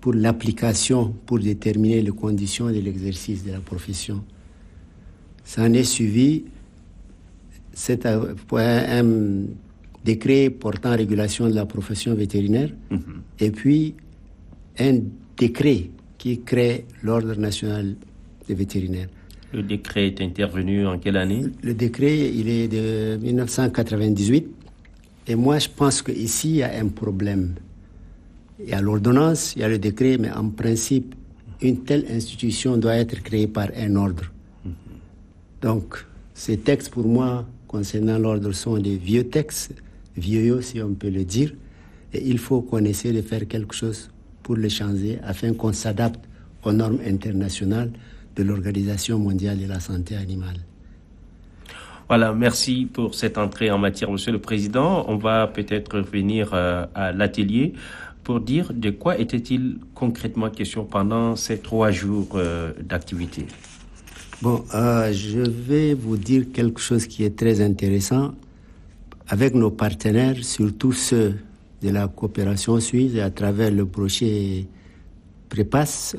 pour l'application, pour déterminer les conditions de l'exercice de la profession. Ça en est suivi un décret portant régulation de la profession vétérinaire et puis un décret qui crée l'Ordre national des vétérinaires. Le décret est intervenu en quelle année? Le décret, il est de 1998. Et moi, je pense qu'ici, il y a un problème. Il y a l'ordonnance, il y a le décret, mais en principe, une telle institution doit être créée par un ordre. Donc, ces textes, pour moi, concernant l'ordre, sont des vieux textes, vieux si on peut le dire, et il faut qu'on essaie de faire quelque chose pour les changer afin qu'on s'adapte aux normes internationales de l'Organisation mondiale de la santé animale. Voilà, merci pour cette entrée en matière, Monsieur le Président. On va peut-être revenir à l'atelier pour dire de quoi était-il concrètement question pendant ces 3 jours d'activité. Bon, je vais vous dire quelque chose qui est très intéressant. Avec nos partenaires, surtout ceux de la coopération suisse, et à travers le projet Prépass,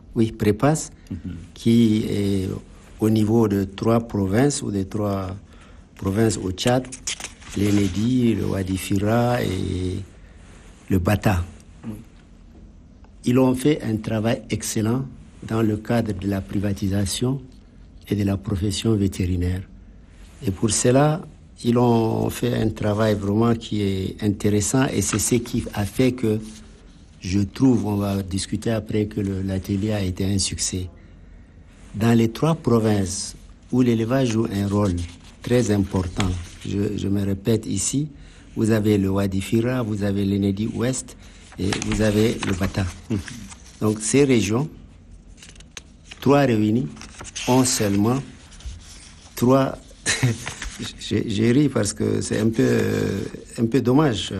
qui est au niveau de 3 provinces ou de 3 provinces au Tchad, l'Enedi, le Wadi Fira et le Bata. Ils ont fait un travail excellent dans le cadre de la privatisation et de la profession vétérinaire. Et pour cela, ils ont fait un travail vraiment qui est intéressant et c'est ce qui a fait que je trouve, on va discuter après, que l'atelier a été un succès. Dans les 3 provinces où l'élevage joue un rôle très important, je me répète ici, vous avez le Wadi Fira, vous avez l'Enedi Ouest et vous avez le Bata. Donc ces régions, 3 réunies, ont seulement 3... J'ai ri parce que c'est un peu dommage.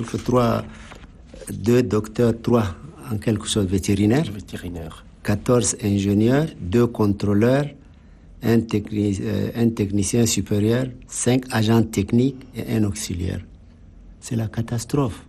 2 docteurs, 3 en quelque chose vétérinaires. 14 ingénieurs, 2 contrôleurs, un technicien supérieur, 5 agents techniques et 1 auxiliaire. C'est la catastrophe.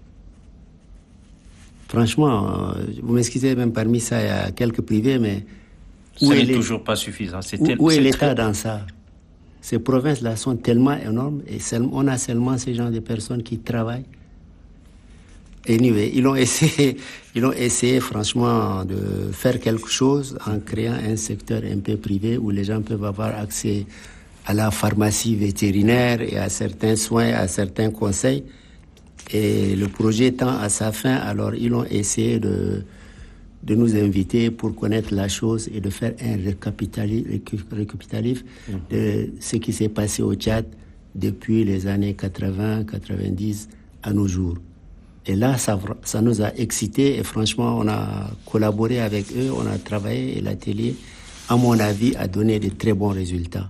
Franchement, vous m'excusez, même parmi ça, il y a quelques privés, mais... Ça n'est toujours pas suffisant. Où est l'État dans ça? Ces provinces-là sont tellement énormes et on a seulement ces gens de personnes qui travaillent. Anyway, ils ont essayé franchement de faire quelque chose en créant un secteur un peu privé où les gens peuvent avoir accès à la pharmacie vétérinaire et à certains soins, à certains conseils. Et le projet tend à sa fin, alors ils ont essayé de nous inviter pour connaître la chose et de faire un récapitulatif de ce qui s'est passé au Tchad depuis les années 80, 90 à nos jours. Et là, ça nous a excités et franchement, on a collaboré avec eux, on a travaillé et l'atelier, à mon avis, a donné de très bons résultats.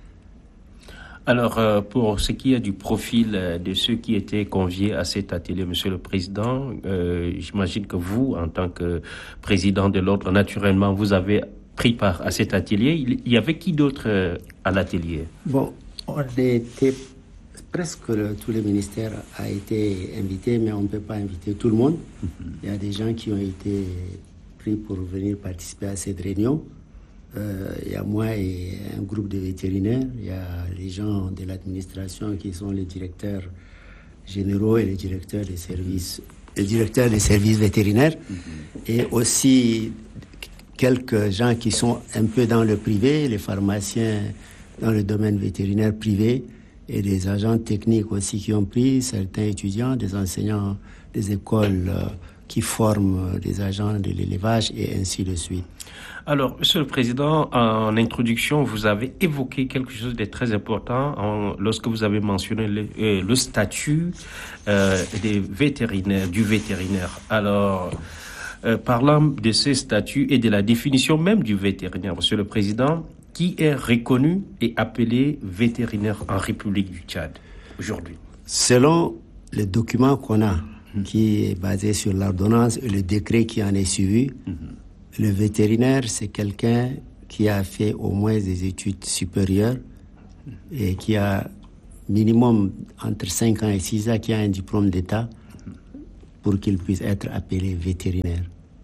Alors, pour ce qui est du profil de ceux qui étaient conviés à cet atelier, Monsieur le Président, j'imagine que vous, en tant que président de l'Ordre, naturellement, vous avez pris part à cet atelier. Il y avait qui d'autre à l'atelier? Bon, on était... Presque tous les ministères ont été invités, mais on ne peut pas inviter tout le monde. Il y a des gens qui ont été pris pour venir participer à cette réunion. Il y a moi et un groupe de vétérinaires. Il y a les gens de l'administration qui sont les directeurs généraux et les directeurs des services vétérinaires. Et aussi quelques gens qui sont un peu dans le privé, les pharmaciens dans le domaine vétérinaire privé. Et des agents techniques aussi qui ont pris, certains étudiants, des enseignants des écoles qui forment des agents de l'élevage et ainsi de suite. Alors, Monsieur le Président, en introduction, vous avez évoqué quelque chose de très important lorsque vous avez mentionné le statut des vétérinaires, du vétérinaire. Alors, parlant de ce statut et de la définition même du vétérinaire, Monsieur le Président, qui est reconnu et appelé vétérinaire en République du Tchad aujourd'hui? Selon le document qu'on a, qui est basé sur l'ordonnance et le décret qui en est suivi, le vétérinaire, c'est quelqu'un qui a fait au moins des études supérieures et qui a minimum entre 5 ans et 6 ans, qui a un diplôme d'État pour qu'il puisse être appelé vétérinaire.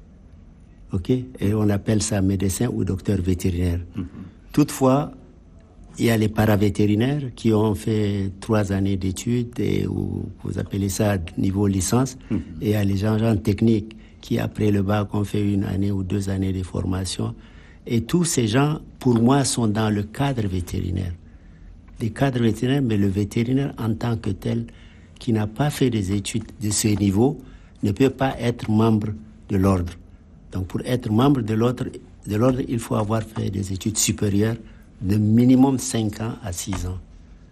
ok, et on appelle ça médecin ou docteur vétérinaire. Toutefois, il y a les paravétérinaires qui ont fait 3 années d'études, et vous appelez ça niveau licence, et il y a les agents techniques qui, après le bac, ont fait 1 année ou 2 années de formation. Et tous ces gens, pour moi, sont dans le cadre vétérinaire. Des cadres vétérinaires, mais le vétérinaire en tant que tel, qui n'a pas fait des études de ce niveau, ne peut pas être membre de l'ordre. Donc pour être membre de l'ordre, il faut avoir fait des études supérieures de minimum 5 ans à 6 ans.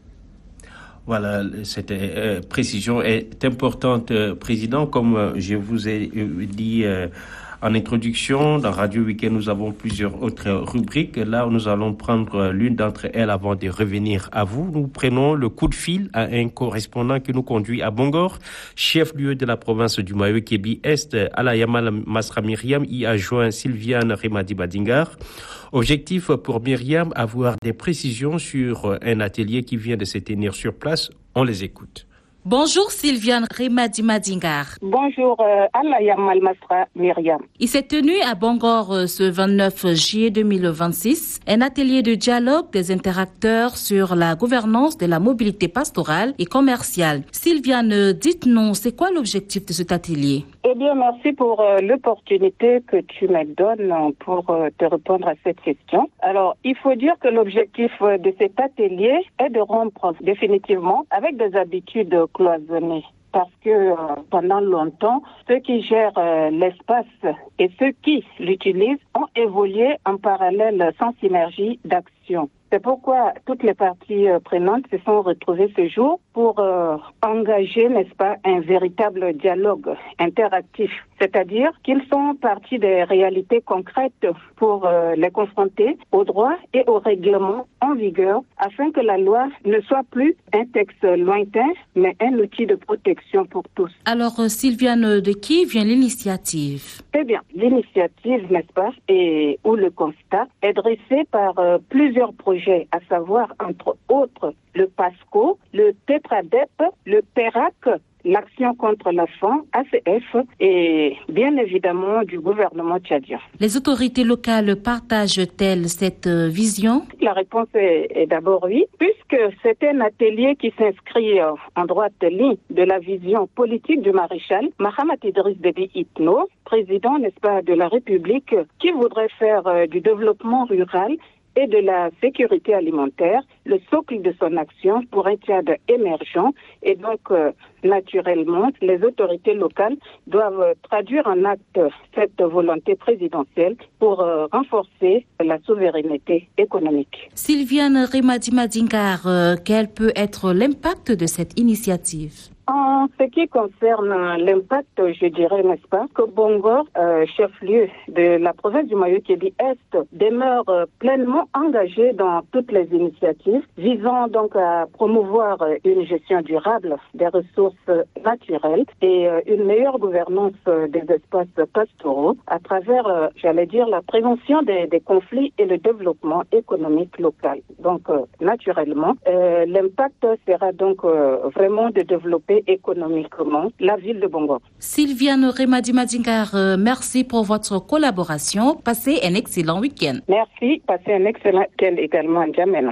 Voilà, cette précision est importante, Président. Comme je vous ai dit en introduction, dans Radio Week-end, nous avons plusieurs autres rubriques. Là, nous allons prendre l'une d'entre elles avant de revenir à vous. Nous prenons le coup de fil à un correspondant qui nous conduit à Bongor, chef-lieu de la province du Mayo-Kébi-Est. Alayamal Masra Myriam y a joint Sylviane Remadi Badingar. Objectif pour Myriam, avoir des précisions sur un atelier qui vient de se tenir sur place. On les écoute. Bonjour Sylviane Remadi Madingar. Bonjour Alayamal Masra Myriam. Il s'est tenu à Bongor ce 29 juillet 2026 un atelier de dialogue des interacteurs sur la gouvernance de la mobilité pastorale et commerciale. Sylviane, dites-nous, c'est quoi l'objectif de cet atelier? Eh bien, merci pour l'opportunité que tu me donnes pour te répondre à cette question. Alors, il faut dire que l'objectif de cet atelier est de rompre définitivement avec des habitudes cloisonnées. Parce que pendant longtemps, ceux qui gèrent l'espace et ceux qui l'utilisent ont évolué en parallèle sans synergie d'action. C'est pourquoi toutes les parties prenantes se sont retrouvées ce jour pour engager, n'est-ce pas, un véritable dialogue interactif. C'est-à-dire qu'ils sont partis des réalités concrètes pour les confronter aux droits et aux règlements en vigueur afin que la loi ne soit plus un texte lointain, mais un outil de protection pour tous. Alors, Sylviane, de qui vient l'initiative? Eh bien, l'initiative, n'est-ce pas, et où le constat est dressé par plusieurs projets, à savoir, entre autres, le PASCO, le TETRADEP, le PERAC, l'Action contre la faim, ACF, et bien évidemment du gouvernement tchadien. Les autorités locales partagent-elles cette vision? La réponse est d'abord oui, puisque c'est un atelier qui s'inscrit en droite ligne de la vision politique du maréchal Mahamat Idriss Déby Itno, président, n'est-ce pas, de la République, qui voudrait faire du développement rural et de la sécurité alimentaire le socle de son action pour un Tchad émergent. Et donc, naturellement, les autorités locales doivent traduire en acte cette volonté présidentielle pour renforcer la souveraineté économique. Sylviane Remadi Madingar, quel peut être l'impact de cette initiative? En ce qui concerne l'impact, je dirais, n'est-ce pas, que Bongor, chef-lieu de la province du Mayo-Kébi-Est, demeure pleinement engagé dans toutes les initiatives visant donc à promouvoir une gestion durable des ressources naturelles et une meilleure gouvernance des espaces pastoraux à travers, j'allais dire, la prévention des conflits et le développement économique local. Donc, naturellement, l'impact sera donc vraiment de développer économiquement la ville de Bongor. Sylviane Remadi Madingar, merci pour votre collaboration. Passez un excellent week-end. Merci, passez un excellent week-end également à N'Djamena.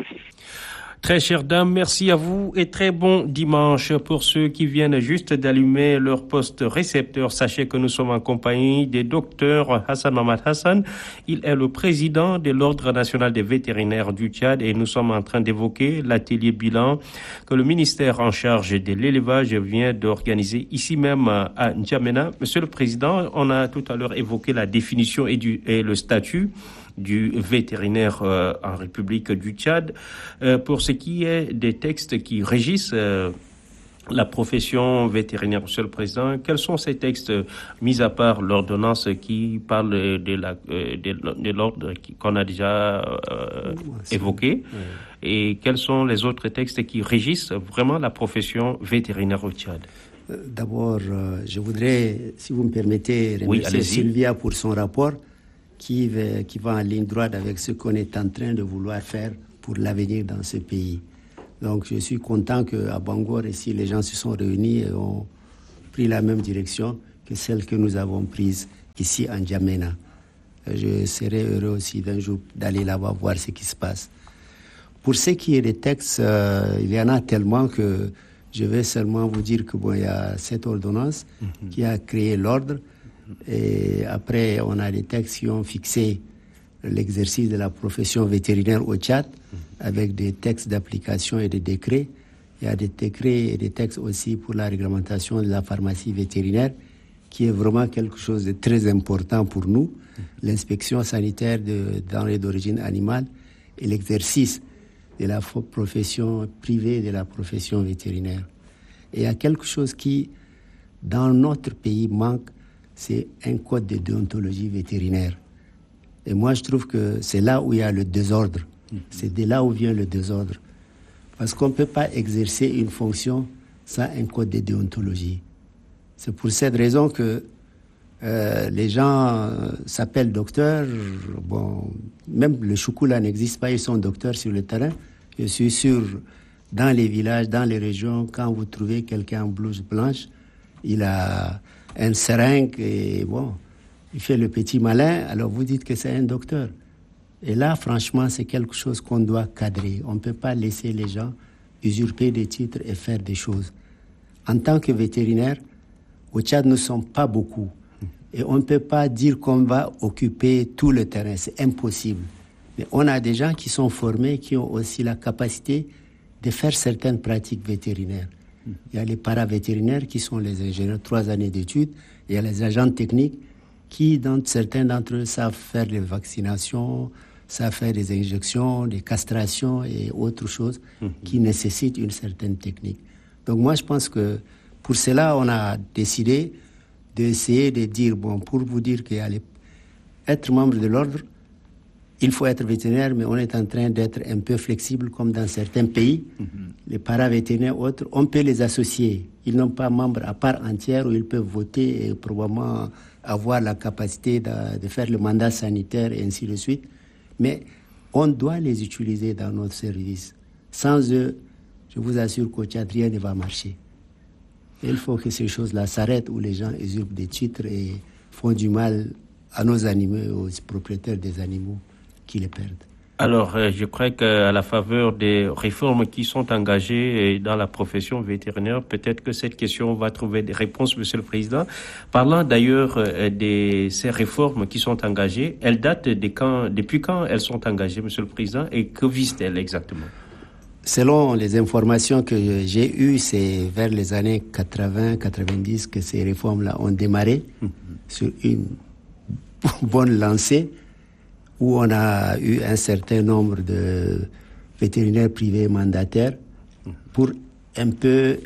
Très chère dame, merci à vous et très bon dimanche. Pour ceux qui viennent juste d'allumer leur poste récepteur, sachez que nous sommes en compagnie du docteur Hassan Mamad Hassan. Il est le président de l'Ordre national des vétérinaires du Tchad et nous sommes en train d'évoquer l'atelier bilan que le ministère en charge de l'élevage vient d'organiser ici même à N'Djamena. Monsieur le Président, on a tout à l'heure évoqué la définition et le statut du vétérinaire en République du Tchad. Pour ce qui est des textes qui régissent la profession vétérinaire, Monsieur le Président, quels sont ces textes, mis à part l'ordonnance qui parle de l'ordre qu'on a déjà évoqué, et quels sont les autres textes qui régissent vraiment la profession vétérinaire au Tchad? D'abord, je voudrais, si vous me permettez, remercier Sylvia pour son rapport qui va en ligne droite avec ce qu'on est en train de vouloir faire pour l'avenir dans ce pays. Donc je suis content qu'à Bangor, ici, les gens se sont réunis et ont pris la même direction que celle que nous avons prise ici en N'Djamena. Je serais heureux aussi d'un jour d'aller là-bas voir ce qui se passe. Pour ce qui est des textes, il y en a tellement que je vais seulement vous dire que il y a cette ordonnance qui a créé l'ordre. Et après, on a des textes qui ont fixé l'exercice de la profession vétérinaire au Tchad, avec des textes d'application et des décrets. Il y a des décrets et des textes aussi pour la réglementation de la pharmacie vétérinaire, qui est vraiment quelque chose de très important pour nous. L'inspection sanitaire de denrées d'origine animale et l'exercice de la profession privée de la profession vétérinaire. Et il y a quelque chose qui, dans notre pays, manque, c'est un code de déontologie vétérinaire. Et moi, je trouve que c'est là où il y a le désordre. C'est de là où vient le désordre. Parce qu'on ne peut pas exercer une fonction sans un code de déontologie. C'est pour cette raison que les gens s'appellent docteurs. Bon, même le choukoula n'existe pas, ils sont docteurs sur le terrain. Je suis sûr, dans les villages, dans les régions, quand vous trouvez quelqu'un en blouse blanche, il a un seringue et bon, il fait le petit malin, alors vous dites que c'est un docteur. Et là, franchement, c'est quelque chose qu'on doit cadrer. On ne peut pas laisser les gens usurper des titres et faire des choses. En tant que vétérinaire, au Tchad, nous ne sommes pas beaucoup. Et on ne peut pas dire qu'on va occuper tout le terrain. C'est impossible. Mais on a des gens qui sont formés, qui ont aussi la capacité de faire certaines pratiques vétérinaires. Il y a les paravétérinaires qui sont les ingénieurs, 3 années d'études. Il y a les agents techniques qui, certains d'entre eux, savent faire les vaccinations, savent faire des injections, des castrations et autres choses qui nécessitent une certaine technique. Donc moi, je pense que pour cela, on a décidé d'essayer de dire, bon, pour vous dire qu'il y a être membre de l'ordre, il faut être vétérinaire, mais on est en train d'être un peu flexible, comme dans certains pays. Les paravétérinaires autres, on peut les associer. Ils n'ont pas membre à part entière où ils peuvent voter et probablement avoir la capacité de faire le mandat sanitaire et ainsi de suite. Mais on doit les utiliser dans notre service. Sans eux, je vous assure qu'au Tchad, rien ne va marcher. Et il faut que ces choses-là s'arrêtent où les gens usurpent des titres et font du mal à nos animaux et aux propriétaires des animaux qui les perdent. Alors, je crois qu'à la faveur des réformes qui sont engagées dans la profession vétérinaire, peut-être que cette question va trouver des réponses, Monsieur le Président. Parlant d'ailleurs de ces réformes qui sont engagées, elles datent depuis quand elles sont engagées, Monsieur le Président, et que visent-elles exactement? Selon les informations que j'ai eues, c'est vers les années 80-90 que ces réformes-là ont démarré sur une bonne lancée, où on a eu un certain nombre de vétérinaires privés mandataires pour un peu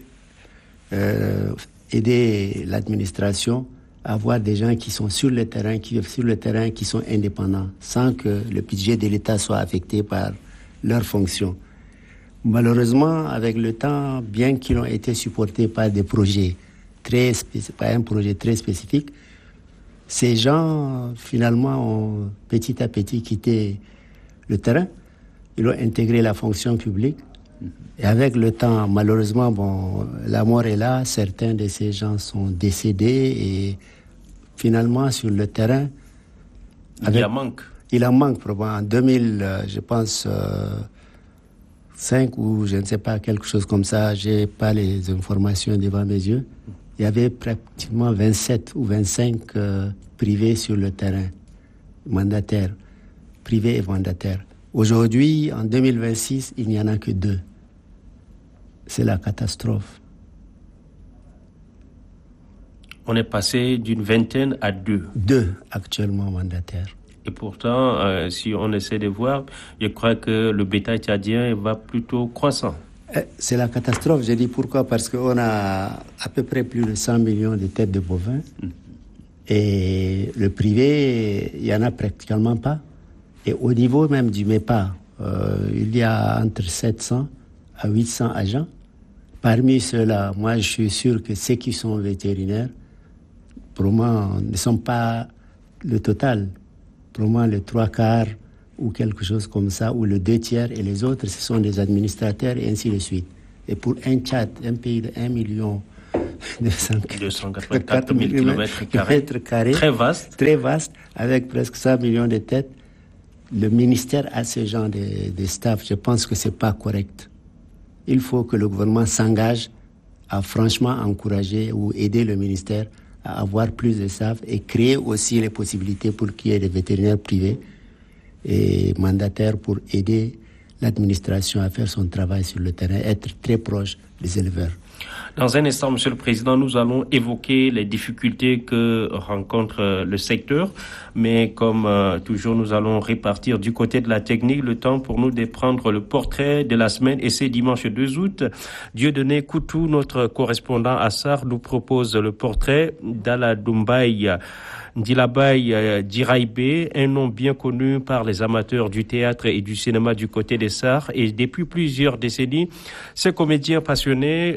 aider l'administration à avoir des gens qui sont sur le terrain, qui vivent sur le terrain, qui sont indépendants, sans que le budget de l'État soit affecté par leurs fonctions. Malheureusement, avec le temps, bien qu'ils ont été supportés par des projets par un projet très spécifique, ces gens, finalement, ont petit à petit quitté le terrain. Ils ont intégré la fonction publique. Et avec le temps, malheureusement, bon, la mort est là. Certains de ces gens sont décédés. Et finalement, sur le terrain... Il en manque. Il en manque, probablement. En 2000, je pense, 5 ou je ne sais pas, quelque chose comme ça. Je n'ai pas les informations devant mes yeux. Il y avait pratiquement 27 ou 25 privés sur le terrain, mandataires, privés et mandataires. Aujourd'hui, en 2026, il n'y en a que 2. C'est la catastrophe. On est passé d'une vingtaine à 2. 2 actuellement mandataires. Et pourtant, si on essaie de voir, je crois que le bétail tchadien va plutôt croissant. C'est la catastrophe, je dis pourquoi, parce qu'on a à peu près plus de 100 millions de têtes de bovins et le privé, il n'y en a pratiquement pas. Et au niveau même du MEPA, il y a entre 700 à 800 agents. Parmi ceux-là, moi je suis sûr que ceux qui sont vétérinaires, probablement ne sont pas le total, probablement le 3/4 ou quelque chose comme ça, ou le 2/3, et les autres, ce sont des administrateurs, et ainsi de suite. Et pour un Tchad, un pays de 1 284 000 km². Très vaste. Très vaste, avec presque 100 millions de têtes. Le ministère a ce genre de staff. Je pense que c'est pas correct. Il faut que le gouvernement s'engage à franchement encourager ou aider le ministère à avoir plus de staff et créer aussi les possibilités pour qu'il y ait des vétérinaires privés et mandataires pour aider l'administration à faire son travail sur le terrain, être très proche des éleveurs. Dans un instant, Monsieur le Président, nous allons évoquer les difficultés que rencontre le secteur. Mais comme toujours, nous allons répartir du côté de la technique le temps pour nous de prendre le portrait de la semaine. Et c'est dimanche 2 août. Dieudonné Koutou, notre correspondant à SAR, nous propose le portrait d'Ala Doumbay Ndilabay Diraibé, un nom bien connu par les amateurs du théâtre et du cinéma du côté des SAR. Et depuis plusieurs décennies, ce comédien passionné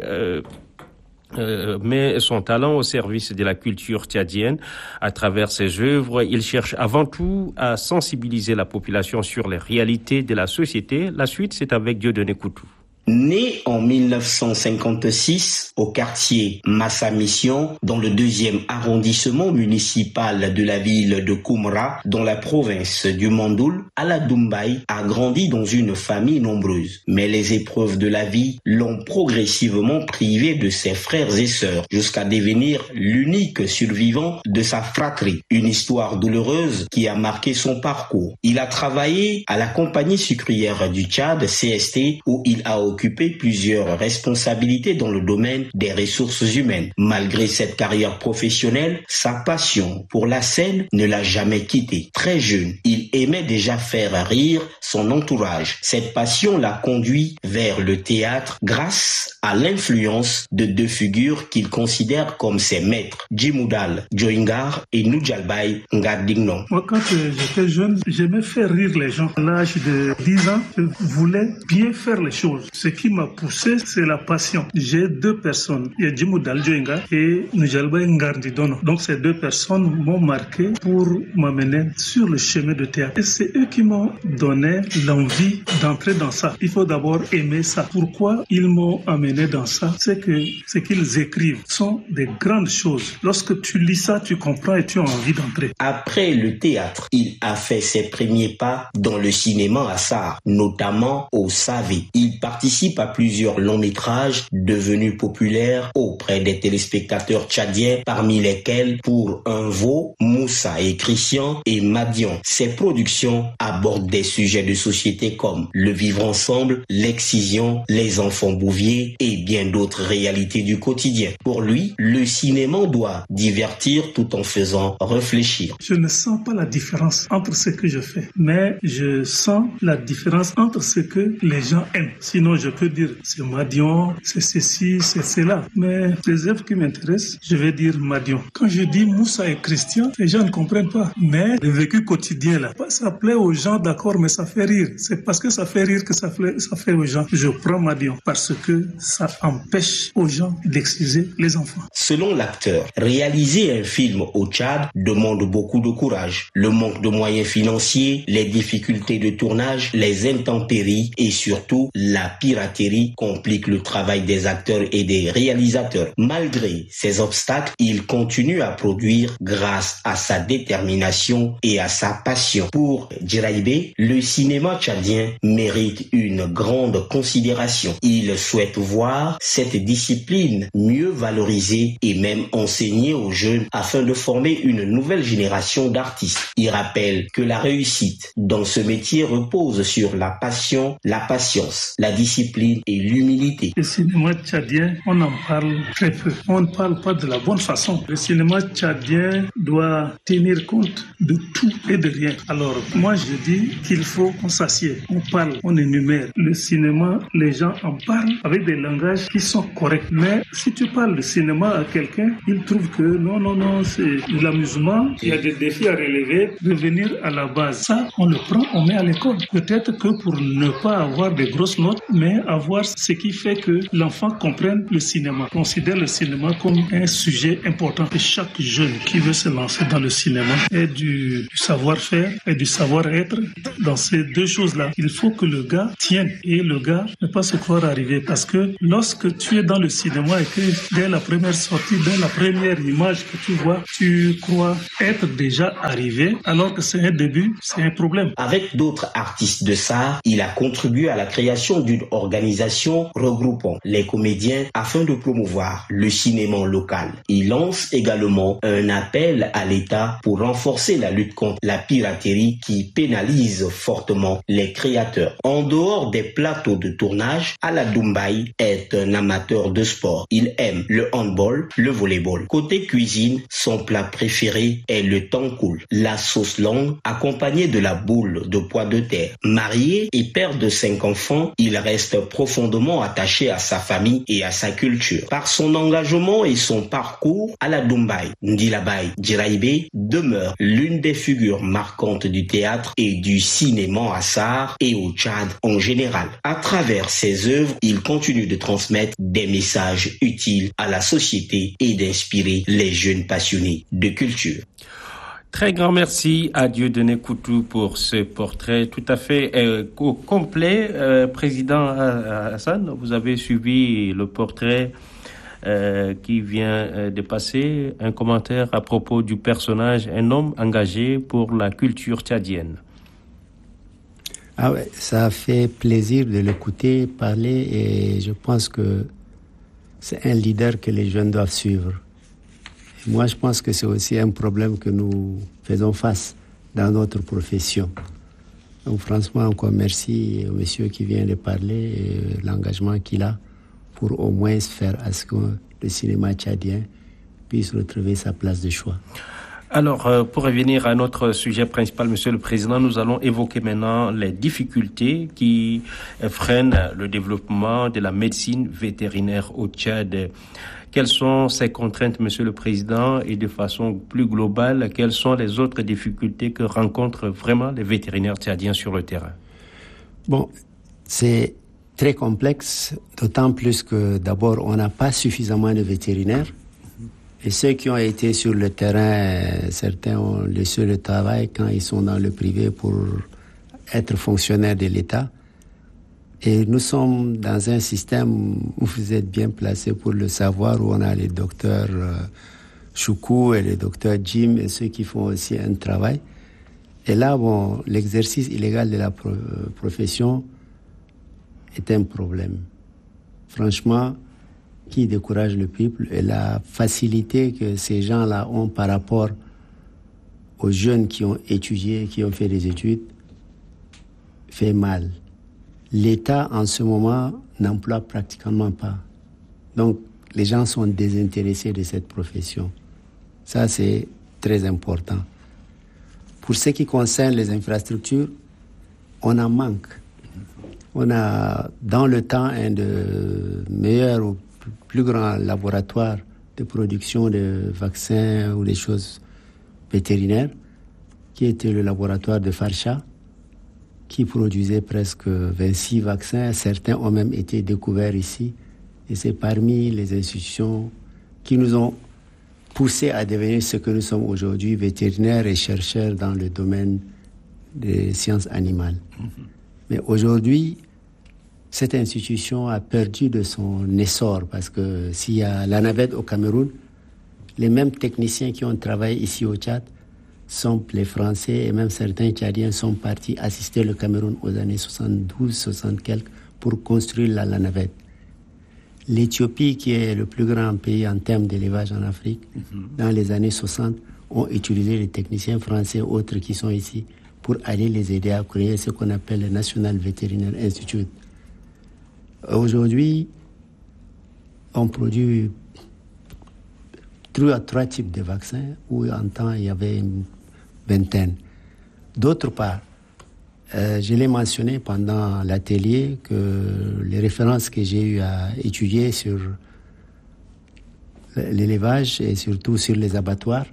met son talent au service de la culture tchadienne. À travers ses œuvres, il cherche avant tout à sensibiliser la population sur les réalités de la société. La suite, c'est avec Dieudonné Koutou. Né en 1956 au quartier Massa Mission, dans le 2e arrondissement municipal de la ville de Koumra, dans la province du Mandoul, Ala Doumbay a grandi dans une famille nombreuse. Mais les épreuves de la vie l'ont progressivement privé de ses frères et sœurs, jusqu'à devenir l'unique survivant de sa fratrie. Une histoire douloureuse qui a marqué son parcours. Il a travaillé à la compagnie sucrière du Tchad, CST, où il a occupé plusieurs responsabilités dans le domaine des ressources humaines. Malgré cette carrière professionnelle, sa passion pour la scène ne l'a jamais quitté. Très jeune, il aimait déjà faire rire son entourage. Cette passion l'a conduit vers le théâtre grâce à l'influence de 2 figures qu'il considère comme ses maîtres, Djimoudal Djoingar et Nudjalbay Ngardingnon. Moi, quand j'étais jeune, j'aimais faire rire les gens. À l'âge de 10 ans, je voulais bien faire les choses. Ce qui m'a poussé, c'est la passion. J'ai 2 personnes. Il y a Djimoudal Djoingar et Nudjalbay Ngardingnon. Donc ces 2 personnes m'ont marqué pour m'amener sur le chemin de théâtre. Et c'est eux qui m'ont donné l'envie d'entrer dans ça. Il faut d'abord aimer ça. Pourquoi ils m'ont amené dans ça? C'est que ce qu'ils écrivent sont des grandes choses. Lorsque tu lis ça, tu comprends et tu as envie d'entrer. Après le théâtre, il a fait ses premiers pas dans le cinéma à SAR, notamment au Savé. Il participe à plusieurs longs métrages devenus populaires auprès des téléspectateurs tchadiens, parmi lesquels Pour un veau, Moussa et Christian et Madian. Ses productions abordent des sujets de société comme le vivre ensemble, l'excision, les enfants bouviers et bien d'autres réalités du quotidien. Pour lui, le cinéma doit divertir tout en faisant réfléchir. Je ne sens pas la différence entre ce que je fais, mais je sens la différence entre ce que les gens aiment. Sinon, je peux dire c'est Madian, c'est ceci, c'est cela. Mais les œuvres qui m'intéressent, je vais dire Madian. Quand je dis Moussa et Christian, les gens ne comprennent pas. Mais le vécu quotidien là, ça plaît aux gens, d'accord, mais ça fait rire. C'est parce que ça fait rire que ça fait aux gens. Je prends Madian parce que ça empêche aux gens d'excuser les enfants. Selon l'acteur, réaliser un film au Tchad demande beaucoup de courage. Le manque de moyens financiers, les difficultés de tournage, les intempéries et surtout la piraterie compliquent le travail des acteurs et des réalisateurs. Malgré ces obstacles, il continue à produire grâce à sa détermination et à sa passion. Pour Diraibé, le cinéma tchadien mérite une grande considération. Il souhaite voir cette discipline mieux valorisée et même enseignée aux jeunes afin de former une nouvelle génération d'artistes. Il rappelle que la réussite dans ce métier repose sur la passion, la patience, la discipline et l'humilité. Le cinéma tchadien, on en parle très peu. On ne parle pas de la bonne façon. Le cinéma tchadien doit tenir compte de tout et de rien. Alors, moi, je dis qu'il faut qu'on s'assied. On parle, on énumère. Le cinéma, les gens en parlent avec des langages qui sont corrects. Mais si tu parles de cinéma à quelqu'un, il trouve que non, c'est de l'amusement. Il y a des défis à relever. Revenir à la base. Ça, on le prend, on met à l'école. Peut-être que pour ne pas avoir de grosses notes, mais mais avoir ce qui fait que l'enfant comprenne le cinéma, considère le cinéma comme un sujet important. Et chaque jeune qui veut se lancer dans le cinéma ait du savoir-faire et du savoir-être dans ces deux choses-là. Il faut que le gars tienne et le gars ne pas se croire arrivé, parce que lorsque tu es dans le cinéma et que dès la première sortie, dès la première image que tu vois, tu crois être déjà arrivé, alors que c'est un début, c'est un problème. Avec d'autres artistes de SAR, il a contribué à la création d'une organisation regroupant les comédiens afin de promouvoir le cinéma local. Il lance également un appel à l'État pour renforcer la lutte contre la piraterie qui pénalise fortement les créateurs. En dehors des plateaux de tournage, Ala Doumbay est un amateur de sport. Il aime le handball, le volleyball. Côté cuisine, son plat préféré est le tankoul, la sauce longue accompagnée de la boule de pois de terre. Marié et père de 5 enfants, il reste profondément attaché à sa famille et à sa culture. Par son engagement et son parcours, Ala Doumbay Ndilabay Djiraïbe demeure l'une des figures marquantes du théâtre et du cinéma à SAR et au Tchad en général. À travers ses œuvres, il continue de transmettre des messages utiles à la société et d'inspirer les jeunes passionnés de culture. Très grand merci à Dieudonné Coutou pour ce portrait tout à fait complet. Président Hassan, vous avez suivi le portrait qui vient de passer. Un commentaire à propos du personnage, un homme engagé pour la culture tchadienne. Ah ouais, ça fait plaisir de l'écouter parler et je pense que c'est un leader que les jeunes doivent suivre. Et moi, je pense que c'est aussi un problème que nous faisons face dans notre profession. Donc franchement, encore merci au monsieur qui vient de parler et l'engagement qu'il a pour au moins faire à ce que le cinéma tchadien puisse retrouver sa place de choix. Alors, pour revenir à notre sujet principal, Monsieur le Président, nous allons évoquer maintenant les difficultés qui freinent le développement de la médecine vétérinaire au Tchad. Quelles sont ces contraintes, Monsieur le Président, et de façon plus globale, quelles sont les autres difficultés que rencontrent vraiment les vétérinaires tchadiens sur le terrain? Bon, c'est très complexe, d'autant plus que d'abord, on n'a pas suffisamment de vétérinaires. Et ceux qui ont été sur le terrain, certains ont laissé le travail quand ils sont dans le privé pour être fonctionnaires de l'État. Et nous sommes dans un système où vous êtes bien placés pour le savoir, où on a les docteurs Choukou et les docteurs Jim et ceux qui font aussi un travail. Et là, bon, l'exercice illégal de la profession est un problème. Franchement, qui décourage le peuple et la facilité que ces gens-là ont par rapport aux jeunes qui ont étudié, qui ont fait des études, fait mal. L'État, en ce moment, n'emploie pratiquement pas. Donc, les gens sont désintéressés de cette profession. Ça, c'est très important. Pour ce qui concerne les infrastructures, on en manque. On a, dans le temps, un de meilleurs ou plus grand laboratoire de production de vaccins ou des choses vétérinaires, qui était le laboratoire de Farcha, qui produisait presque 26 vaccins. Certains ont même été découverts ici. Et c'est parmi les institutions qui nous ont poussés à devenir ce que nous sommes aujourd'hui, vétérinaires et chercheurs dans le domaine des sciences animales. Mais aujourd'hui, cette institution a perdu de son essor parce que s'il y a la navette au Cameroun, les mêmes techniciens qui ont travaillé ici au Tchad sont les Français et même certains Tchadiens sont partis assister le Cameroun aux années 72, 60 quelques pour construire la navette. L'Éthiopie, qui est le plus grand pays en termes d'élevage en Afrique, dans les années 60, ont utilisé les techniciens français autres qui sont ici pour aller les aider à créer ce qu'on appelle le National Veterinary Institute. Aujourd'hui, on produit 3 types de vaccins, où en temps il y avait une vingtaine. D'autre part, je l'ai mentionné pendant l'atelier que les références que j'ai eues à étudier sur l'élevage et surtout sur les abattoirs,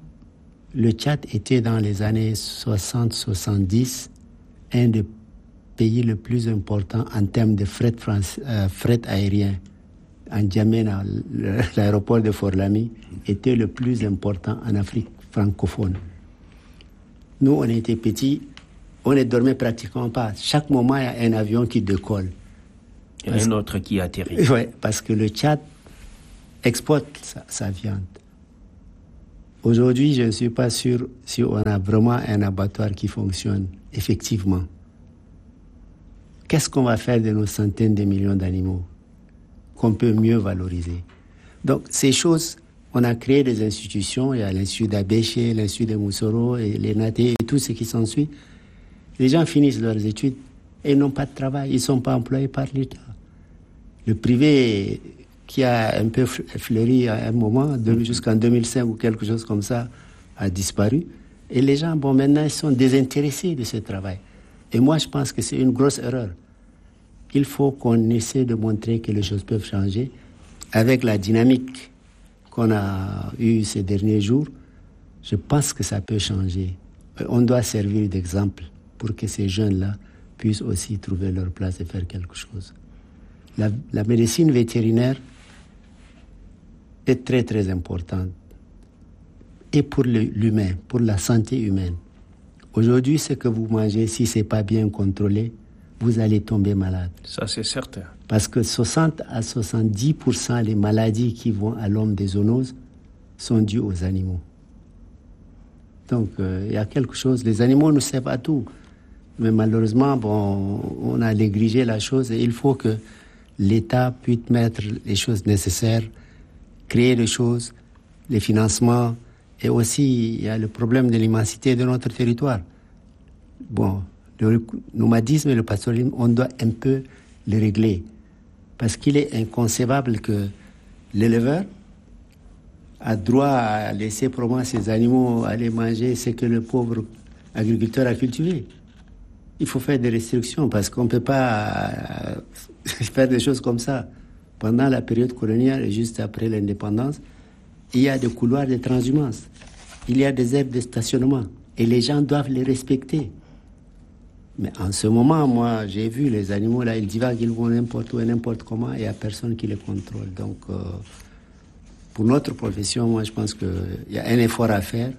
le Tchad était dans les années 60-70 un des pays le plus important en termes de fret aérien. En N'Djamena, l'aéroport de Fort-Lamy était le plus important en Afrique francophone. Nous, on était petits, on ne dormait pratiquement pas. Chaque moment, il y a un avion qui décolle. Et un autre qui atterrit. Oui, parce que le Tchad exporte sa viande. Aujourd'hui, je ne suis pas sûr si on a vraiment un abattoir qui fonctionne effectivement. Qu'est-ce qu'on va faire de nos centaines de millions d'animaux qu'on peut mieux valoriser? Donc, ces choses, on a créé des institutions, il y a l'Institut d'Abéché, l'Institut de Moussoro, et l'ENATE et tout ce qui s'ensuit. Les gens finissent leurs études et n'ont pas de travail, ils ne sont pas employés par l'État. Le privé qui a un peu fleuri à un moment, jusqu'en 2005 ou quelque chose comme ça, a disparu. Et les gens, maintenant, ils sont désintéressés de ce travail. Et moi, je pense que c'est une grosse erreur. Il faut qu'on essaie de montrer que les choses peuvent changer. Avec la dynamique qu'on a eue ces derniers jours, je pense que ça peut changer. On doit servir d'exemple pour que ces jeunes-là puissent aussi trouver leur place et faire quelque chose. La médecine vétérinaire est très, très importante. Et pour l'humain, pour la santé humaine. Aujourd'hui, ce que vous mangez, si ce n'est pas bien contrôlé, vous allez tomber malade. Ça, c'est certain. Parce que 60 à 70% des maladies qui vont à l'homme des zoonoses sont dues aux animaux. Donc, il y a quelque chose. Les animaux nous servent à tout. Mais malheureusement, on a négligé la chose et il faut que l'État puisse mettre les choses nécessaires, créer les choses, les financements, et aussi il y a le problème de l'immensité de notre territoire. Le nomadisme et le pastoralisme, on doit un peu les régler, parce qu'il est inconcevable que l'éleveur a droit à laisser probablement ses animaux aller manger ce que le pauvre agriculteur a cultivé. Il faut faire des restrictions, parce qu'on ne peut pas faire des choses comme ça. Pendant la période coloniale et juste après l'indépendance, il y a des couloirs de transhumance. Il y a des aires de stationnement. Et les gens doivent les respecter. Mais en ce moment, moi, j'ai vu les animaux, là, ils divaguent, ils vont n'importe où et n'importe comment, et il n'y a personne qui les contrôle. Donc, pour notre profession, moi, je pense qu'il y a un effort à faire.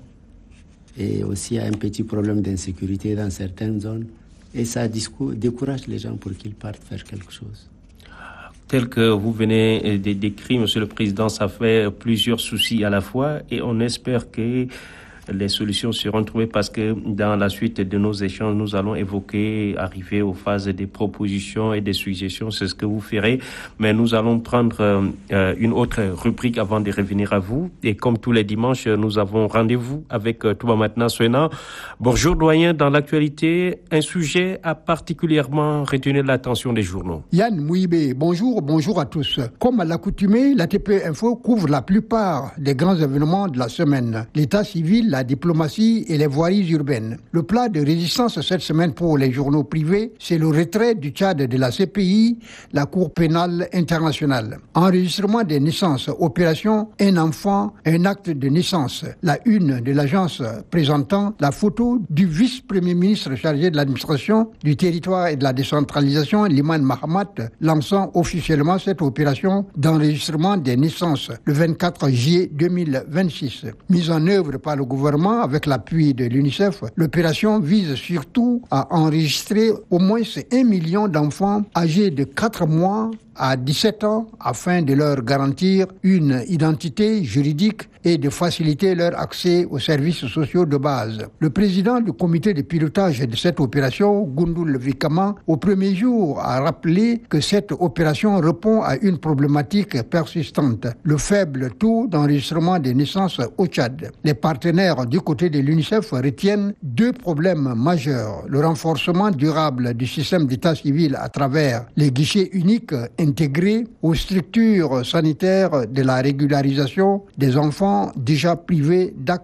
Et aussi, il y a un petit problème d'insécurité dans certaines zones. Et ça décourage les gens pour qu'ils partent faire quelque chose. Tel que vous venez de décrire, Monsieur le Président, ça fait plusieurs soucis à la fois et on espère que les solutions seront trouvées parce que dans la suite de nos échanges, nous allons arriver aux phases des propositions et des suggestions. C'est ce que vous ferez. Mais nous allons prendre une autre rubrique avant de revenir à vous. Et comme tous les dimanches, nous avons rendez-vous avec Touba Maintenant Souena. Bonjour doyen, dans l'actualité, un sujet a particulièrement retenu l'attention des journaux. Yann Mouibé, bonjour à tous. Comme à l'accoutumée, l'ATP Info couvre la plupart des grands événements de la semaine. L'état civil, la diplomatie et les voiries urbaines. Le plat de résistance cette semaine pour les journaux privés, c'est le retrait du Tchad de la CPI, la Cour pénale internationale. Enregistrement des naissances, opération Un enfant, un acte de naissance. La une de l'agence présentant la photo du vice-premier ministre chargé de l'administration du territoire et de la décentralisation, Liman Mahamat, lançant officiellement cette opération d'enregistrement des naissances le 24 juillet 2026. Mise en œuvre par le gouvernement avec l'appui de l'UNICEF, l'opération vise surtout à enregistrer au moins 1 million d'enfants âgés de 4 mois à 17 ans afin de leur garantir une identité juridique et de faciliter leur accès aux services sociaux de base. Le président du comité de pilotage de cette opération, Gundul Vikama, au premier jour a rappelé que cette opération répond à une problématique persistante, le faible taux d'enregistrement des naissances au Tchad. Les partenaires du côté de l'UNICEF retiennent 2 problèmes majeurs: le renforcement durable du système d'état civil à travers les guichets uniques intégrés aux structures sanitaires de la régularisation des enfants déjà privés d'actes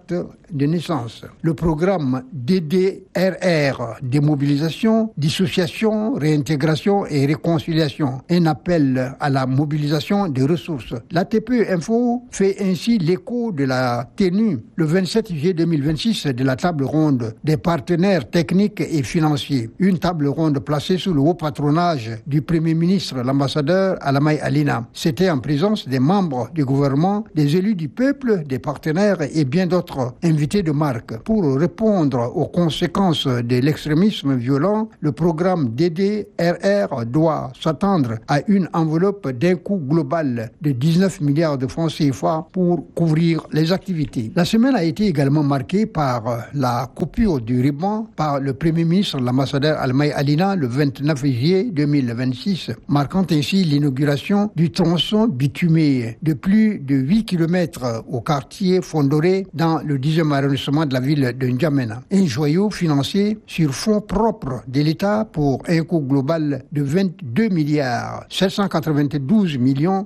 de naissance. Le programme DDRR, démobilisation, dissociation, réintégration et réconciliation, un appel à la mobilisation des ressources. La TPE Info fait ainsi l'écho de la tenue le 27 juillet 2026 de la table ronde des partenaires techniques et financiers. Une table ronde placée sous le haut patronage du Premier ministre, l'ambassadeur Alamai Alina. C'était en présence des membres du gouvernement, des élus du peuple, des partenaires et bien d'autres invités de marque. Pour répondre aux conséquences de l'extrémisme violent, le programme DDRR doit s'attendre à une enveloppe d'un coût global de 19 milliards de francs CFA pour couvrir les activités. La semaine a été également marquée par la coupure du ruban par le Premier ministre, l'ambassadeur Alamai Alina, le 29 juillet 2026, marquant ainsi l'inauguration du tronçon bitumé de plus de 8 km au quartier Fondoré dans le 10e arrondissement de la ville de N'Djamena. Un joyau financé sur fonds propres de l'État pour un coût global de 22 milliards 792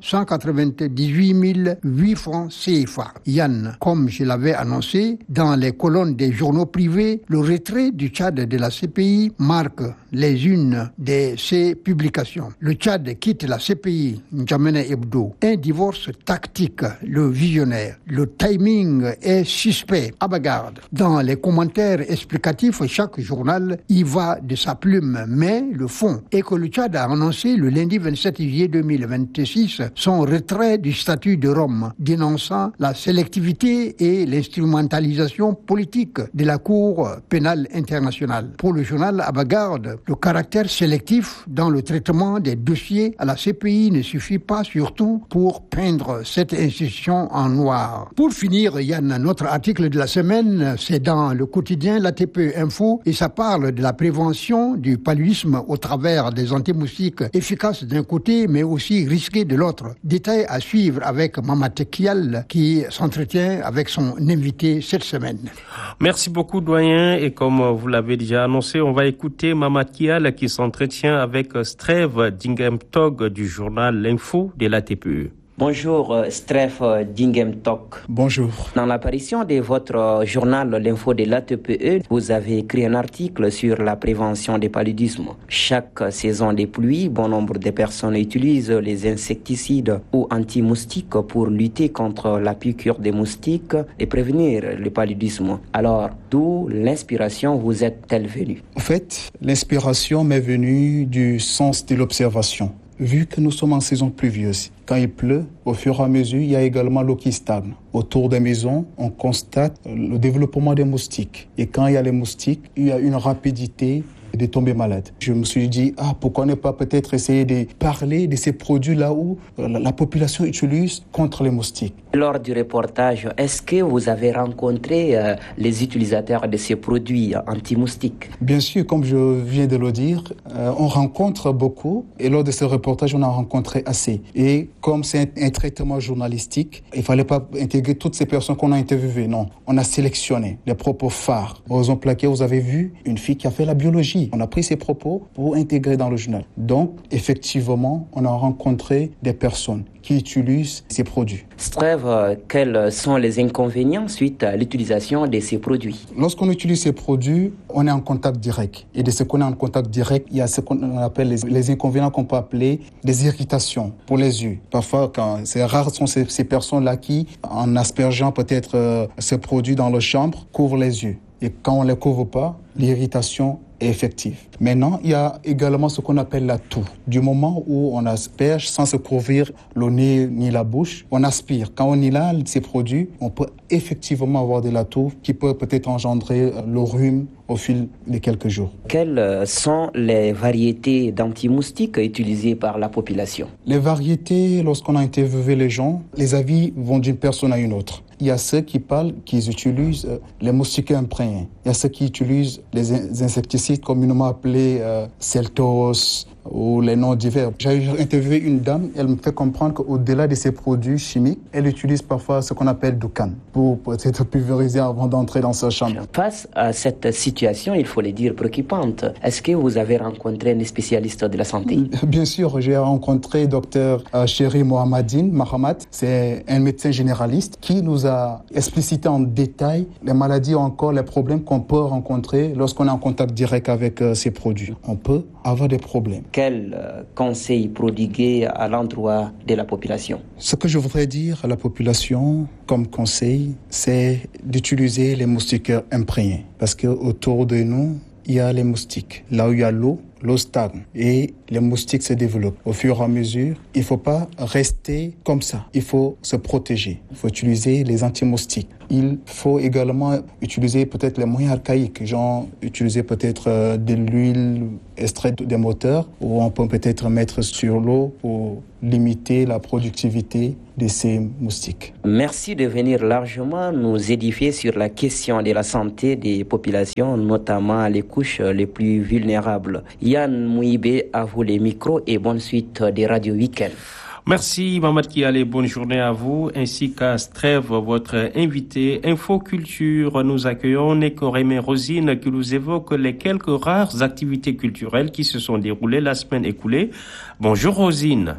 198 008 francs CFA. Yann, comme je l'avais annoncé, dans les colonnes des journaux privés, le retrait du Tchad de la CPI marque les unes de ses publications. Le Tchad quitte la CPI, N'Djamena Hebdo. Un divorce tactique, le visionnaire. Le timing est suspect, à bagarde. Dans les commentaires explicatifs, chaque journal y va de sa plume, mais le fond est que le Tchad a annoncé le lundi 27 juillet 2026 son retrait du statut de Rome, dénonçant la sélectivité et l'instrumentalisation politique de la Cour pénale internationale. Pour le journal à bagarde, le caractère sélectif dans le traitement des dossiers à la CPI ne suffit pas, surtout pour peindre cette institution en noir. Pour finir, Yann, notre article de la semaine, c'est dans le quotidien La TPE Info et ça parle de la prévention du paludisme au travers des antimoustiques efficaces d'un côté mais aussi risqués de l'autre. Détail à suivre avec Mamat Kial qui s'entretient avec son invité cette semaine. Merci beaucoup, doyen, et comme vous l'avez déjà annoncé, on va écouter Mamat Kial qui s'entretient avec Streve Dingemtog du journal L'Info de la TPE. Bonjour, Streve Dingemtok. Bonjour. Dans l'apparition de votre journal L'Info de l'ATPE, vous avez écrit un article sur la prévention des paludismes. Chaque saison des pluies, bon nombre de personnes utilisent les insecticides ou anti-moustiques pour lutter contre la piqûre des moustiques et prévenir le paludisme. Alors, d'où l'inspiration vous est-elle venue? En fait, l'inspiration m'est venue du sens de l'observation. Vu que nous sommes en saison pluvieuse, quand il pleut, au fur et à mesure, il y a également l'eau qui stagne. Autour des maisons, on constate le développement des moustiques. Et quand il y a les moustiques, il y a une rapidité de tomber malade. Je me suis dit, pourquoi ne pas peut-être essayer de parler de ces produits-là où la population utilise contre les moustiques. Lors du reportage, est-ce que vous avez rencontré les utilisateurs de ces produits anti-moustiques? Bien sûr, comme je viens de le dire, on rencontre beaucoup et lors de ce reportage, on a rencontré assez. Et comme c'est un traitement journalistique, il ne fallait pas intégrer toutes ces personnes qu'on a interviewées. Non, on a sélectionné les propos phares. Par exemple, là, vous avez vu une fille qui a fait la biologie. On a pris ses propos pour intégrer dans le journal. Donc, effectivement, on a rencontré des personnes qui utilisent ces produits. Streve, quels sont les inconvénients suite à l'utilisation de ces produits? Lorsqu'on utilise ces produits, on est en contact direct. Et de ce qu'on est en contact direct, il y a ce qu'on appelle les inconvénients qu'on peut appeler des irritations pour les yeux. Parfois, c'est rare sont ces personnes-là qui, en aspergeant peut-être ces produits dans leur chambre, couvrent les yeux. Et quand on ne les couvre pas, l'irritation est effective. Maintenant, il y a également ce qu'on appelle la toux. Du moment où on asperge sans se couvrir le nez ni la bouche, on aspire. Quand on inhale ces produits, on peut effectivement avoir de la toux qui peut peut-être engendrer le rhume au fil de quelques jours. Quelles sont les variétés d'anti-moustiques utilisées par la population? Les variétés, lorsqu'on a interviewé les gens, les avis vont d'une personne à une autre. Il y a ceux qui parlent qu'ils utilisent les moustiquaires imprégnés. Il y a ceux qui utilisent les insecticides communément appelés Celtos, ou les noms divers. J'ai interviewé une dame, elle me fait comprendre qu'au-delà de ces produits chimiques, elle utilise parfois ce qu'on appelle du can pour peut-être pulvériser avant d'entrer dans sa chambre. Face à cette situation, il faut le dire, préoccupante, est-ce que vous avez rencontré un spécialiste de la santé? Bien sûr, j'ai rencontré Dr Chéri Mohamedine Mahamat. C'est un médecin généraliste qui nous a explicité en détail les maladies ou encore les problèmes qu'on peut rencontrer lorsqu'on est en contact direct avec ces produits. On peut avoir des problèmes. Quel conseil prodiguer à l'endroit de la population? Ce que je voudrais dire à la population comme conseil, c'est d'utiliser les moustiquaires imprégnés. Parce qu'autour de nous, il y a les moustiques. Là où il y a l'eau stagne et les moustiques se développent. Au fur et à mesure, il ne faut pas rester comme ça. Il faut se protéger. Il faut utiliser les anti-moustiques. Il faut également utiliser peut-être les moyens archaïques, genre utiliser peut-être de l'huile extraite des moteurs, ou on peut peut-être mettre sur l'eau pour limiter la productivité de ces moustiques. Merci de venir largement nous édifier sur la question de la santé des populations, notamment les couches les plus vulnérables. Yann Mouibé, à vous les micros et bonne suite des Radio Week-end. Merci Mamad Kiale, bonne journée à vous, ainsi qu'à Strève, votre invité. Info Culture, nous accueillons Nécorémé Rosine qui nous évoque les quelques rares activités culturelles qui se sont déroulées la semaine écoulée. Bonjour Rosine.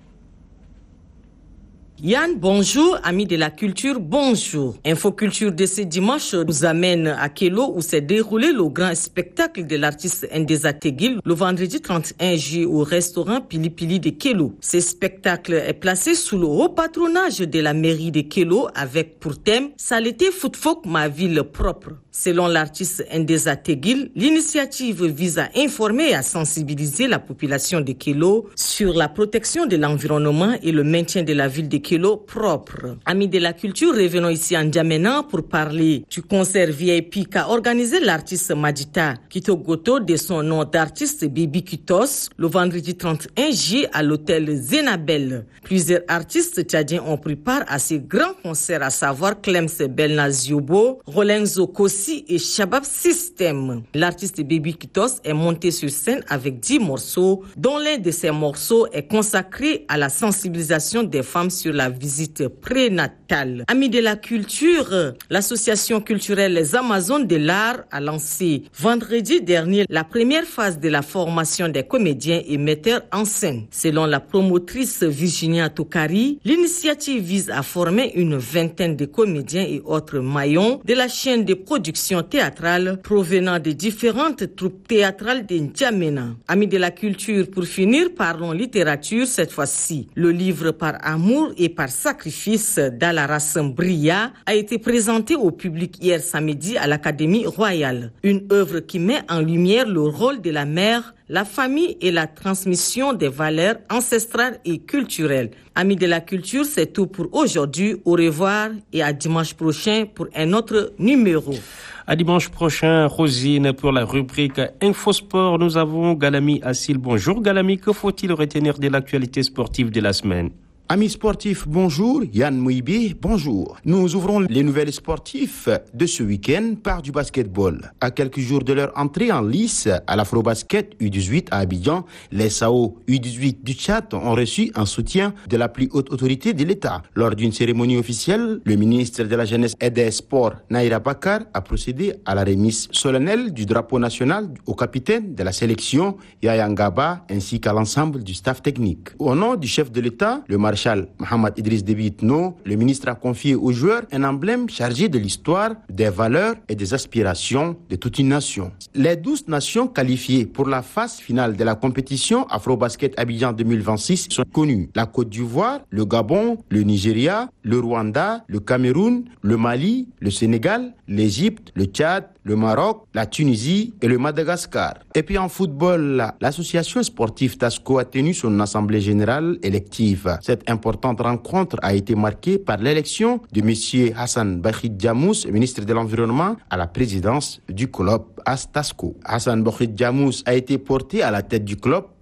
Yann, bonjour. Amis de la culture, bonjour. Infoculture de ce dimanche nous amène à Kélo où s'est déroulé le grand spectacle de l'artiste Ndeza Teguil le vendredi 31 juillet au restaurant Pili Pili de Kélo. Ce spectacle est placé sous le haut patronage de la mairie de Kélo avec pour thème Saleté Footfolk, ma ville propre. Selon l'artiste Ndeza Teguil, l'initiative vise à informer et à sensibiliser la population de Kélo sur la protection de l'environnement et le maintien de la ville de Kélo propre. Amis de la culture, revenons ici en N'Djamena pour parler du concert VIP qu'a organisé l'artiste Madita Kitogoto de son nom d'artiste Bibi Kitos le vendredi 31 juillet à l'hôtel Zenabel. Plusieurs artistes tchadiens ont pris part à ces grands concerts, à savoir Clems Belnaziobo, Rolenzo Kossi et Shabab System. L'artiste Bibi Kitos est monté sur scène avec 10 morceaux, dont l'un de ces morceaux est consacré à la sensibilisation des femmes sur la visite prénatale. Amis de la culture, l'association culturelle Les Amazones de l'Art a lancé vendredi dernier la première phase de la formation des comédiens et metteurs en scène. Selon la promotrice Virginia Tokari, l'initiative vise à former une vingtaine de comédiens et autres maillons de la chaîne de production théâtrale provenant de différentes troupes théâtrales de N'Djamena. Amis de la culture, pour finir, parlons littérature cette fois-ci. Le livre Par amour et par sacrifice d'Alara Bria a été présenté au public hier samedi à l'Académie royale. Une œuvre qui met en lumière le rôle de la mère, la famille et la transmission des valeurs ancestrales et culturelles. Amis de la culture, c'est tout pour aujourd'hui. Au revoir et à dimanche prochain pour un autre numéro. À dimanche prochain, Rosine, pour la rubrique Infosport, nous avons Galami Assil. Bonjour Galami, que faut-il retenir de l'actualité sportive de la semaine? Amis sportifs, bonjour. Yann Mouibi, bonjour. Nous ouvrons les nouvelles sportifs de ce week-end par du basketball. À quelques jours de leur entrée en lice à l'Afrobasket U18 à Abidjan, les SAO U18 du Tchad ont reçu un soutien de la plus haute autorité de l'État. Lors d'une cérémonie officielle, le ministre de la Jeunesse et des Sports, Naïra Bakar, a procédé à la remise solennelle du drapeau national au capitaine de la sélection, Yaya Ngaba, ainsi qu'à l'ensemble du staff technique. Au nom du chef de l'État, le maréchal Mohamed Idriss Déby Itno, le ministre a confié aux joueurs un emblème chargé de l'histoire, des valeurs et des aspirations de toute une nation. Les 12 nations qualifiées pour la phase finale de la compétition Afrobasket Abidjan 2026 sont connues. La Côte d'Ivoire, le Gabon, le Nigeria, le Rwanda, le Cameroun, le Mali, le Sénégal, l'Égypte, le Tchad, le Maroc, la Tunisie et le Madagascar. Et puis en football, l'association sportive TASCO a tenu son assemblée générale élective. Cette importante rencontre a été marquée par l'élection de M. Hassan Bakhid Djamous, ministre de l'Environnement, à la présidence du club TASCO. Hassan Bakhid Djamous a été porté à la tête du club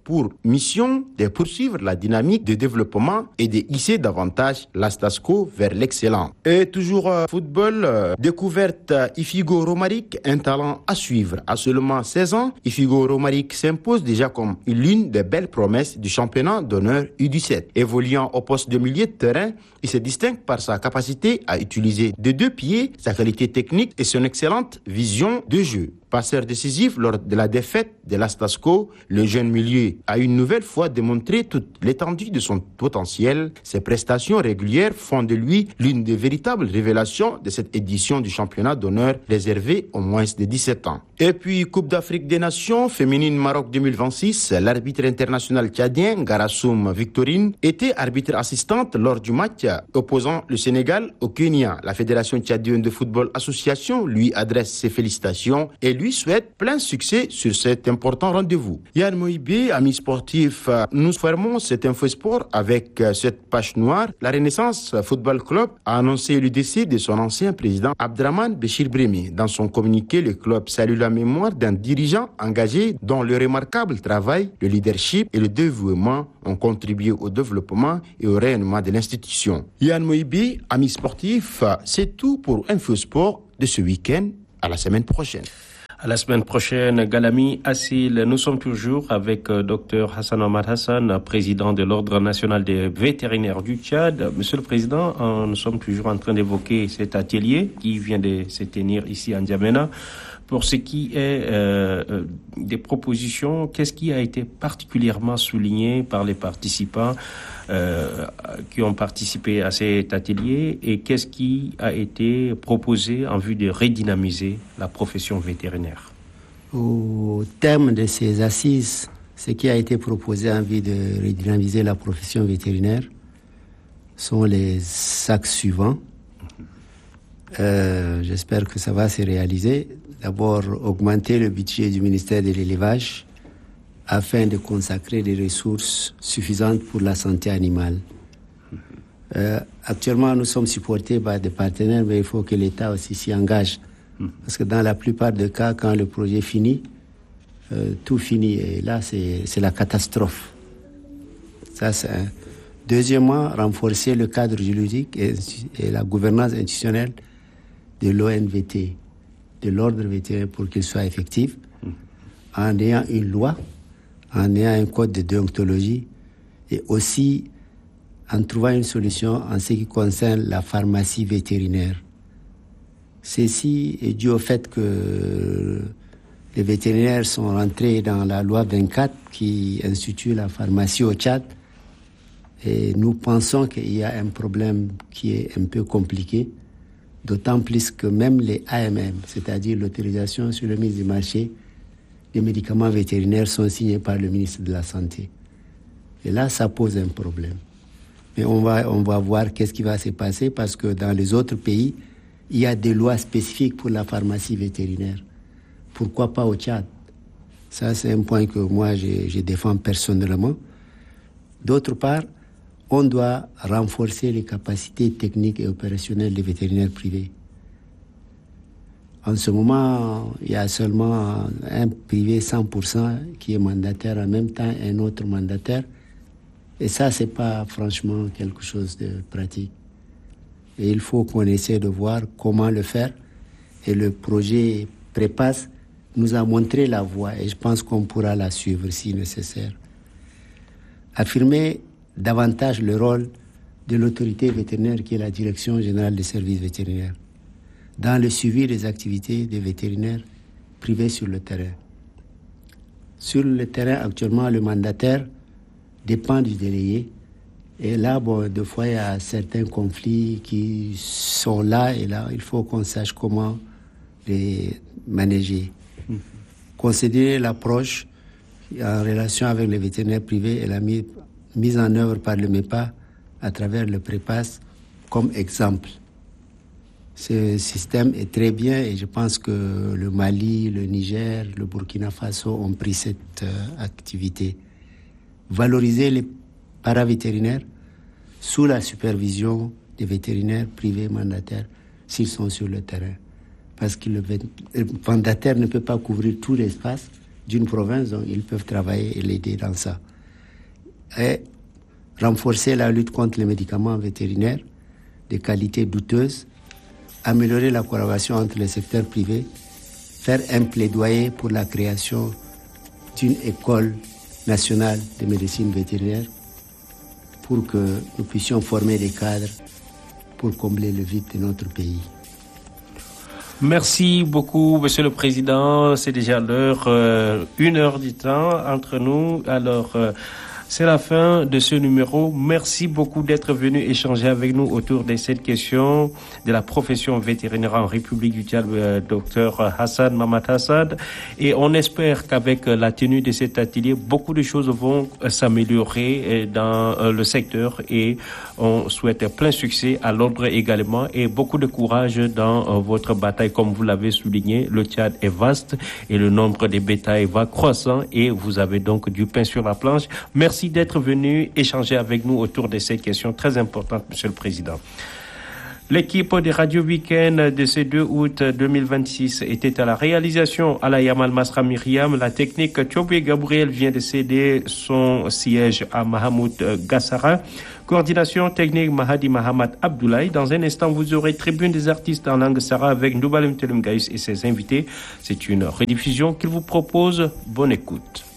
pour mission de poursuivre la dynamique de développement et de hisser davantage l'Astasco vers l'excellence. Et toujours football, découverte Ifigo Romaric, un talent à suivre. À seulement 16 ans, Ifigo Romaric s'impose déjà comme l'une des belles promesses du championnat d'honneur U17. Évoluant au poste de milieu de terrain, il se distingue par sa capacité à utiliser des 2 pieds, sa qualité technique et son excellente vision de jeu. Passeur décisif lors de la défaite de l'Astasco, le jeune milieu a une nouvelle fois démontré toute l'étendue de son potentiel. Ses prestations régulières font de lui l'une des véritables révélations de cette édition du championnat d'honneur réservé aux moins de 17 ans. Et puis, Coupe d'Afrique des Nations, féminine Maroc 2026, l'arbitre international tchadien Garassoum Victorine était arbitre assistante lors du match opposant le Sénégal au Kenya. La Fédération tchadienne de football association lui adresse ses félicitations et lui souhaite plein succès sur cet important rendez-vous. Yann Moïbé, amis sportifs, nous fermons cet infosport avec cette page noire. La Renaissance Football Club a annoncé le décès de son ancien président Abdraman Béchir Brémé. Dans son communiqué, le club salue la mémoire d'un dirigeant engagé dont le remarquable travail, le leadership et le dévouement ont contribué au développement et au rayonnement de l'institution. Yann Moïbé, amis sportifs, c'est tout pour Infosport de ce week-end. À la semaine prochaine. À la semaine prochaine, Galami Assil, nous sommes toujours avec Dr Hassan Omar Hassan, président de l'Ordre national des vétérinaires du Tchad. Monsieur le Président, nous sommes toujours en train d'évoquer cet atelier qui vient de se tenir ici à N'Djamena. Pour ce qui est des propositions, qu'est-ce qui a été particulièrement souligné par les participants qui ont participé à cet atelier et qu'est-ce qui a été proposé en vue de redynamiser la profession vétérinaire? Au terme de ces assises, ce qui a été proposé en vue de redynamiser la profession vétérinaire sont les axes suivants. J'espère que ça va se réaliser. D'abord, augmenter le budget du ministère de l'élevage afin de consacrer des ressources suffisantes pour la santé animale. Actuellement, nous sommes supportés par des partenaires, mais il faut que l'État aussi s'y engage. Parce que dans la plupart des cas, quand le projet finit, tout finit. Et là, c'est la catastrophe. Ça, c'est un. Deuxièmement, renforcer le cadre juridique et la gouvernance institutionnelle de l'ONVT, de l'ordre vétérinaire, pour qu'il soit effectif, en ayant une loi, en ayant un code de déontologie et aussi en trouvant une solution en ce qui concerne la pharmacie vétérinaire. Ceci est dû au fait que les vétérinaires sont rentrés dans la loi 24 qui institue la pharmacie au Tchad. Et nous pensons qu'il y a un problème qui est un peu compliqué, d'autant plus que même les AMM, c'est-à-dire l'autorisation sur la mise du marché des médicaments vétérinaires, sont signés par le ministre de la Santé. Et là, ça pose un problème. Mais on va voir qu'est-ce qui va se passer, parce que dans les autres pays, il y a des lois spécifiques pour la pharmacie vétérinaire. Pourquoi pas au Tchad? Ça, c'est un point que moi, je défends personnellement. D'autre part, on doit renforcer les capacités techniques et opérationnelles des vétérinaires privés. En ce moment, il y a seulement un privé 100% qui est mandataire, en même temps un autre mandataire. Et ça, c'est pas franchement quelque chose de pratique. Et il faut qu'on essaie de voir comment le faire. Et le projet Prépasse nous a montré la voie et je pense qu'on pourra la suivre si nécessaire. Affirmer davantage le rôle de l'autorité vétérinaire qui est la Direction générale des services vétérinaires dans le suivi des activités des vétérinaires privés sur le terrain. Sur le terrain, actuellement, le mandataire dépend du délégué. Et là, des fois, il y a certains conflits qui sont là et là, il faut qu'on sache comment les manager. Considérer l'approche en relation avec les vétérinaires privés et la mise en œuvre par le MEPA à travers le Prépasse comme exemple. Ce système est très bien et je pense que le Mali, le Niger, le Burkina Faso ont pris cette activité. Valoriser les paravétérinaires sous la supervision des vétérinaires privés mandataires s'ils sont sur le terrain. Parce que le mandataire ne peut pas couvrir tout l'espace, d'une province, donc ils peuvent travailler et l'aider dans ça. Et renforcer la lutte contre les médicaments vétérinaires de qualité douteuse, améliorer la collaboration entre les secteurs privés, faire un plaidoyer pour la création d'une école nationale de médecine vétérinaire pour que nous puissions former des cadres pour combler le vide de notre pays. Merci beaucoup, Monsieur le Président. C'est déjà l'heure, 1 heure du temps entre nous. Alors, c'est la fin de ce numéro. Merci beaucoup d'être venu échanger avec nous autour de cette question de la profession vétérinaire en République du Tchad, Dr Hassan Mamad Hassan. Et on espère qu'avec la tenue de cet atelier, beaucoup de choses vont s'améliorer dans le secteur et on souhaite plein succès à l'ordre également et beaucoup de courage dans votre bataille. Comme vous l'avez souligné, le Tchad est vaste et le nombre des bétails va croissant et vous avez donc du pain sur la planche. Merci d'être venu échanger avec nous autour de ces questions très importantes, Monsieur le Président. L'équipe de Radio Week-end de ce 2 août 2026 était à la réalisation à la Yamal Masra Myriam. La technique Tchobé Gabriel vient de céder son siège à Mahamoud Gassara. Coordination technique Mahadi Mahamad Abdoulaye. Dans un instant, vous aurez Tribune des artistes en langue Sara avec Ndoubalem Telem Gaïs et ses invités. C'est une rediffusion qu'il vous propose. Bonne écoute.